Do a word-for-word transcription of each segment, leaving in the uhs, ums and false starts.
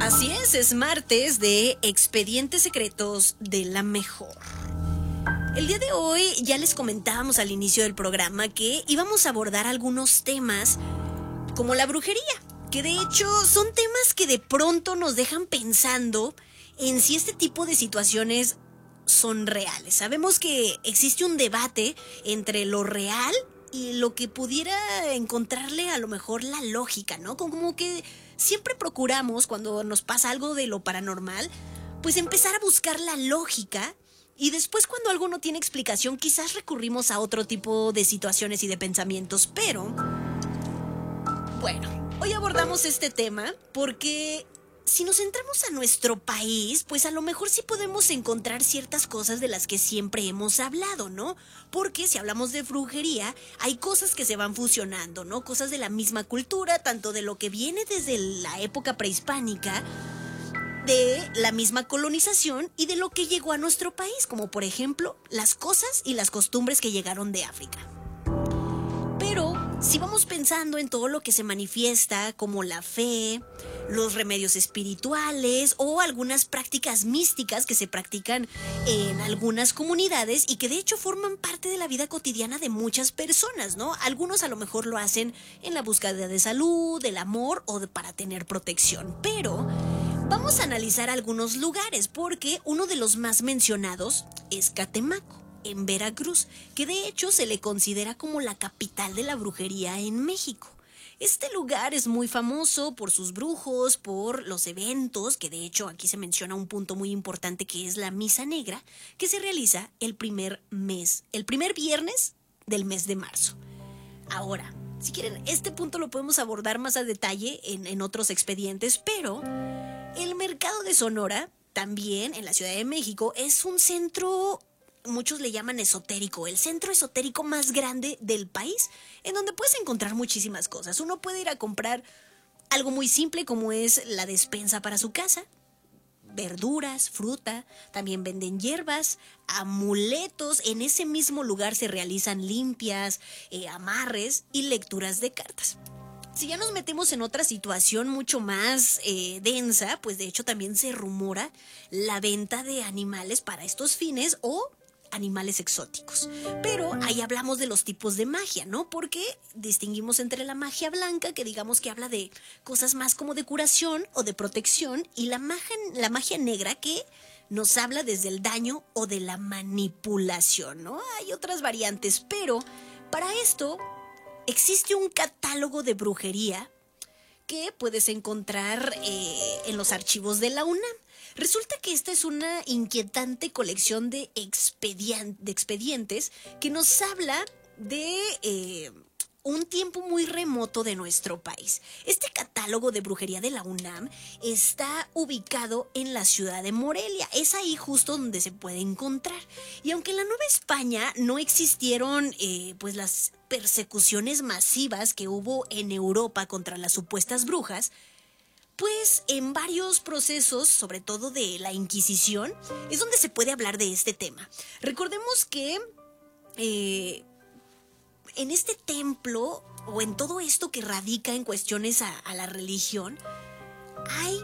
Así es, es martes de Expedientes Secretos de la Mejor. El día de hoy ya les comentábamos al inicio del programa que íbamos a abordar algunos temas como la brujería, que de hecho son temas que de pronto nos dejan pensando en si este tipo de situaciones son reales. Sabemos que existe un debate entre lo real y lo que pudiera encontrarle a lo mejor la lógica, ¿no? Como que siempre procuramos, cuando nos pasa algo de lo paranormal, pues empezar a buscar la lógica, y después cuando algo no tiene explicación, quizás recurrimos a otro tipo de situaciones y de pensamientos. Pero, bueno, hoy abordamos este tema porque si nos centramos a nuestro país, pues a lo mejor sí podemos encontrar ciertas cosas de las que siempre hemos hablado, ¿no? Porque si hablamos de brujería, hay cosas que se van fusionando, ¿no? Cosas de la misma cultura, tanto de lo que viene desde la época prehispánica, de la misma colonización y de lo que llegó a nuestro país, como por ejemplo las cosas y las costumbres que llegaron de África. Pero si vamos pensando en todo lo que se manifiesta, como la fe, los remedios espirituales o algunas prácticas místicas que se practican en algunas comunidades y que de hecho forman parte de la vida cotidiana de muchas personas, ¿no? Algunos a lo mejor lo hacen en la búsqueda de salud, del amor o de, para tener protección. Pero vamos a analizar algunos lugares porque uno de los más mencionados es Catemaco, en Veracruz, que de hecho se le considera como la capital de la brujería en México. Este lugar es muy famoso por sus brujos, por los eventos, que de hecho aquí se menciona un punto muy importante que es la Misa Negra, que se realiza el primer mes, el primer viernes del mes de marzo. Ahora, si quieren, este punto lo podemos abordar más a detalle en, en otros expedientes, pero el mercado de Sonora, también en la Ciudad de México, es un centro, muchos le llaman esotérico, el centro esotérico más grande del país, en donde puedes encontrar muchísimas cosas. Uno puede ir a comprar algo muy simple como es la despensa para su casa, verduras, fruta, también venden hierbas, amuletos. En ese mismo lugar se realizan limpias, eh, amarres y lecturas de cartas. Si ya nos metemos en otra situación mucho más eh, densa, pues de hecho también se rumora la venta de animales para estos fines o animales exóticos. Pero ahí hablamos de los tipos de magia, ¿no? Porque distinguimos entre la magia blanca, que digamos que habla de cosas más como de curación o de protección, y la magia, la magia negra, que nos habla desde el daño o de la manipulación, ¿no? Hay otras variantes, pero para esto existe un catálogo de brujería que puedes encontrar eh, en los archivos de la UNAM. Resulta que esta es una inquietante colección de, expedien- de expedientes que nos habla de eh, un tiempo muy remoto de nuestro país. Este catálogo de brujería de la UNAM está ubicado en la ciudad de Morelia. Es ahí justo donde se puede encontrar. Y aunque en la Nueva España no existieron eh, pues las persecuciones masivas que hubo en Europa contra las supuestas brujas, pues en varios procesos, sobre todo de la Inquisición, es donde se puede hablar de este tema. Recordemos que eh, en este templo o en todo esto que radica en cuestiones a, a la religión, hay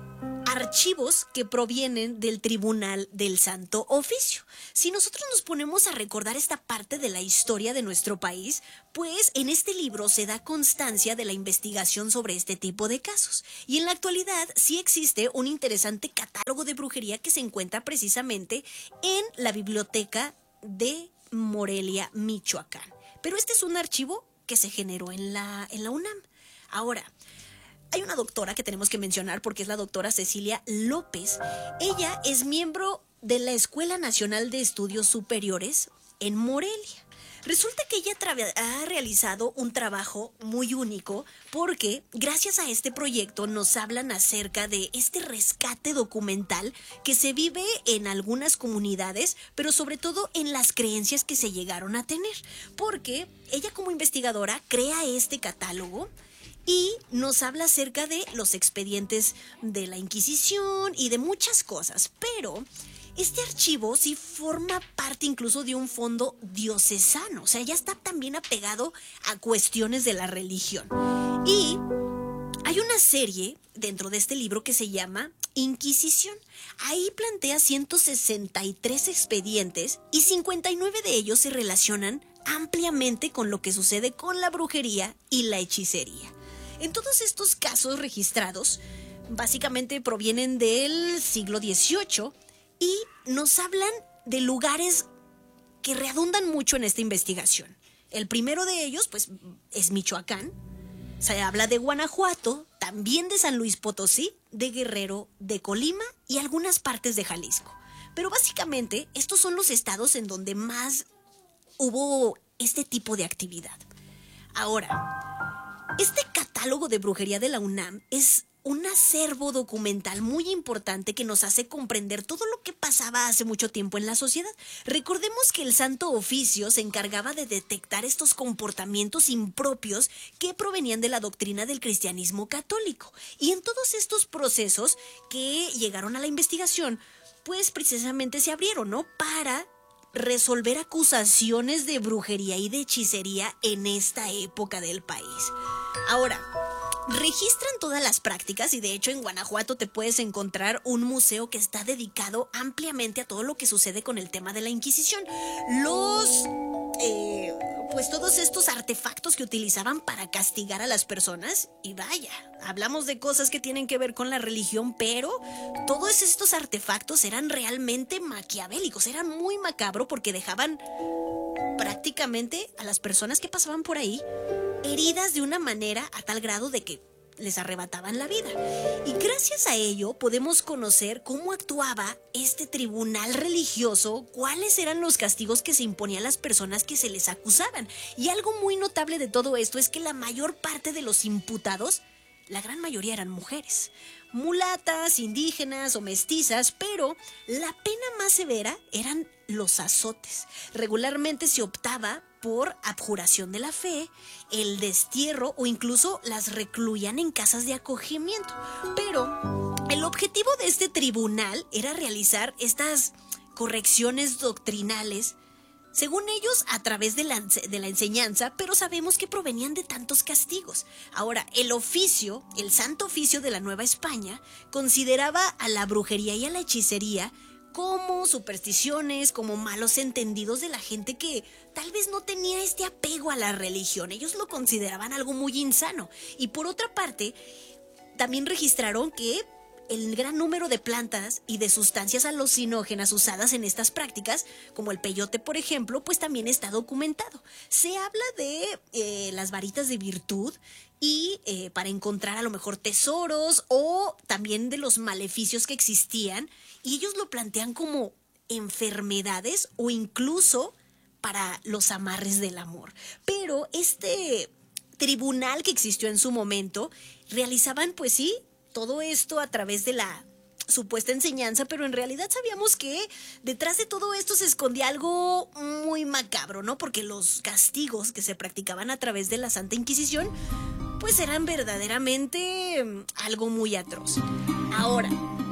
archivos que provienen del Tribunal del Santo Oficio. Si nosotros nos ponemos a recordar esta parte de la historia de nuestro país, pues en este libro se da constancia de la investigación sobre este tipo de casos. Y en la actualidad sí existe un interesante catálogo de brujería que se encuentra precisamente en la biblioteca de Morelia, Michoacán. Pero este es un archivo que se generó en la, en la UNAM. Ahora, hay una doctora que tenemos que mencionar porque es la doctora Cecilia López. Ella es miembro de la Escuela Nacional de Estudios Superiores en Morelia. Resulta que ella tra- ha realizado un trabajo muy único porque gracias a este proyecto nos hablan acerca de este rescate documental que se vive en algunas comunidades, pero sobre todo en las creencias que se llegaron a tener. Porque ella como investigadora crea este catálogo y nos habla acerca de los expedientes de la Inquisición y de muchas cosas, pero este archivo sí forma parte incluso de un fondo diocesano, o sea, ya está también apegado a cuestiones de la religión. Y hay una serie dentro de este libro que se llama Inquisición. Ahí plantea ciento sesenta y tres expedientes y cincuenta y nueve de ellos se relacionan ampliamente con lo que sucede con la brujería y la hechicería. En todos estos casos registrados, básicamente provienen del siglo dieciocho y nos hablan de lugares que redundan mucho en esta investigación. El primero de ellos, pues, es Michoacán. Se habla de Guanajuato, también de San Luis Potosí, de Guerrero, de Colima y algunas partes de Jalisco. Pero básicamente estos son los estados en donde más hubo este tipo de actividad. Ahora, este catálogo de brujería de la UNAM es un acervo documental muy importante que nos hace comprender todo lo que pasaba hace mucho tiempo en la sociedad. Recordemos que el Santo Oficio se encargaba de detectar estos comportamientos impropios que provenían de la doctrina del cristianismo católico. Y en todos estos procesos que llegaron a la investigación, pues precisamente se abrieron, ¿no? Para resolver acusaciones de brujería y de hechicería en esta época del país. Ahora, registran todas las prácticas y de hecho en Guanajuato te puedes encontrar un museo que está dedicado ampliamente a todo lo que sucede con el tema de la Inquisición. Los, eh, pues todos estos artefactos que utilizaban para castigar a las personas, y vaya, hablamos de cosas que tienen que ver con la religión, pero todos estos artefactos eran realmente maquiavélicos, eran muy macabro porque dejaban prácticamente a las personas que pasaban por ahí heridas de una manera a tal grado de que les arrebataban la vida. Y gracias a ello podemos conocer cómo actuaba este tribunal religioso, cuáles eran los castigos que se imponían a las personas que se les acusaban. Y algo muy notable de todo esto es que la mayor parte de los imputados, la gran mayoría eran mujeres, mulatas, indígenas o mestizas, pero la pena más severa eran los azotes. Regularmente se optaba por abjuración de la fe, el destierro o incluso las recluían en casas de acogimiento. Pero el objetivo de este tribunal era realizar estas correcciones doctrinales, según ellos, a través de la, de la enseñanza, pero sabemos que provenían de tantos castigos. Ahora, el oficio, el Santo Oficio de la Nueva España, consideraba a la brujería y a la hechicería como supersticiones, como malos entendidos de la gente que tal vez no tenía este apego a la religión. Ellos lo consideraban algo muy insano. Y por otra parte, también registraron que el gran número de plantas y de sustancias alucinógenas usadas en estas prácticas, como el peyote, por ejemplo, pues también está documentado. Se habla de eh, las varitas de virtud y eh, para encontrar a lo mejor tesoros o también de los maleficios que existían, y ellos lo plantean como enfermedades o incluso para los amarres del amor. Pero este tribunal que existió en su momento realizaban, pues sí, todo esto a través de la supuesta enseñanza, pero en realidad sabíamos que detrás de todo esto se escondía algo muy macabro, ¿no? Porque los castigos que se practicaban a través de la Santa Inquisición, pues eran verdaderamente algo muy atroz. Ahora,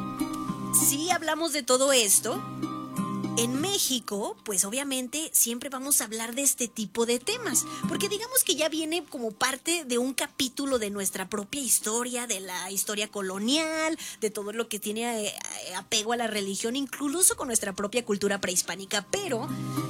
si hablamos de todo esto, en México, pues obviamente siempre vamos a hablar de este tipo de temas, porque digamos que ya viene como parte de un capítulo de nuestra propia historia, de la historia colonial, de todo lo que tiene eh, apego a la religión, incluso con nuestra propia cultura prehispánica, pero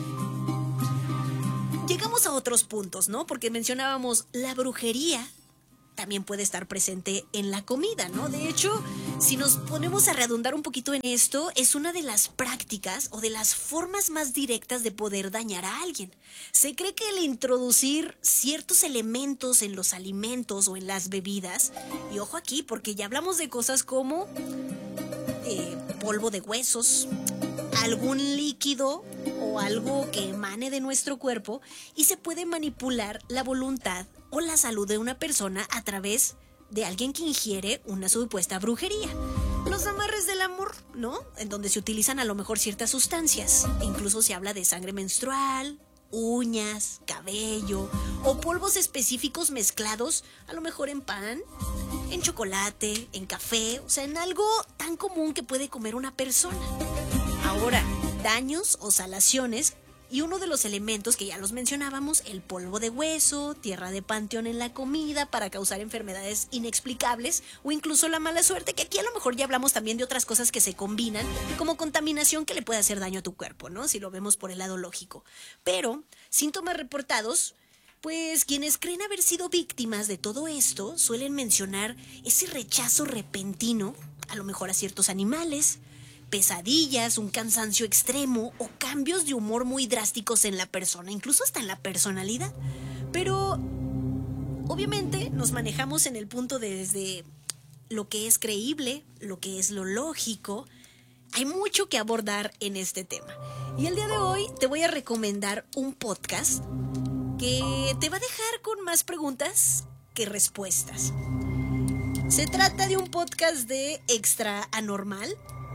llegamos a otros puntos, ¿no? Porque mencionábamos la brujería. También puede estar presente en la comida, ¿no? De hecho, si nos ponemos a redundar un poquito en esto, es una de las prácticas o de las formas más directas de poder dañar a alguien. Se cree que el introducir ciertos elementos en los alimentos o en las bebidas, y ojo aquí, porque ya hablamos de cosas como eh, polvo de huesos, algún líquido o algo que emane de nuestro cuerpo, y se puede manipular la voluntad o la salud de una persona a través de alguien que ingiere una supuesta brujería. Los amarres del amor, ¿no? En donde se utilizan a lo mejor ciertas sustancias. E incluso se habla de sangre menstrual, uñas, cabello o polvos específicos mezclados a lo mejor en pan, en chocolate, en café, o sea, en algo tan común que puede comer una persona. Ahora, daños o salaciones Y uno de los elementos que ya los mencionábamos, el polvo de hueso, tierra de panteón en la comida para causar enfermedades inexplicables o incluso la mala suerte, que aquí a lo mejor ya hablamos también de otras cosas que se combinan, como contaminación que le puede hacer daño a tu cuerpo, ¿no? Si lo vemos por el lado lógico. Pero síntomas reportados, pues quienes creen haber sido víctimas de todo esto suelen mencionar ese rechazo repentino, a lo mejor a ciertos animales, pesadillas, un cansancio extremo o cambios de humor muy drásticos en la persona, incluso hasta en la personalidad. Pero obviamente nos manejamos en el punto de desde lo que es creíble, lo que es lo lógico. Hay mucho que abordar en este tema. Y el día de hoy te voy a recomendar un podcast que te va a dejar con más preguntas que respuestas. Se trata de un podcast de Extra Anormal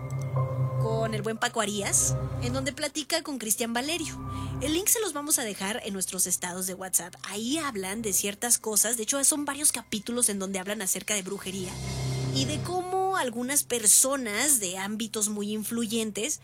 con el buen Paco Arias, en donde platica con Cristian Valerio. El link se los vamos a dejar en nuestros estados de WhatsApp. Ahí hablan de ciertas cosas, de hecho son varios capítulos en donde hablan acerca de brujería y de cómo algunas personas de ámbitos muy influyentes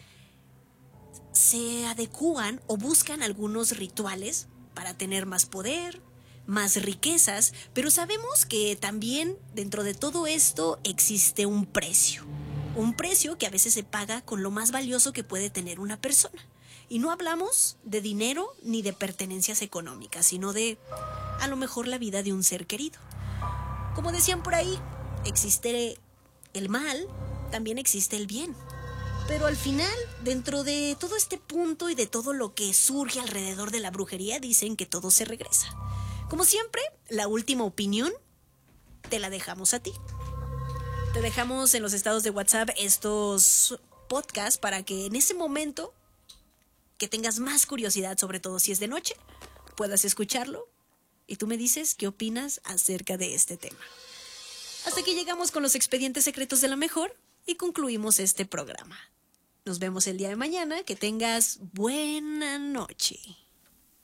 se adecúan o buscan algunos rituales para tener más poder, más riquezas, pero sabemos que también dentro de todo esto existe un precio. Un precio que a veces se paga con lo más valioso que puede tener una persona. Y no hablamos de dinero ni de pertenencias económicas, sino de, a lo mejor, la vida de un ser querido. Como decían por ahí, existe el mal, también existe el bien. Pero al final, dentro de todo este punto y de todo lo que surge alrededor de la brujería, dicen que todo se regresa. Como siempre, la última opinión te la dejamos a ti. Te dejamos en los estados de WhatsApp estos podcasts para que en ese momento que tengas más curiosidad, sobre todo si es de noche, puedas escucharlo y tú me dices qué opinas acerca de este tema. Hasta aquí llegamos con los expedientes secretos de la mejor y concluimos este programa. Nos vemos el día de mañana. Que tengas buena noche.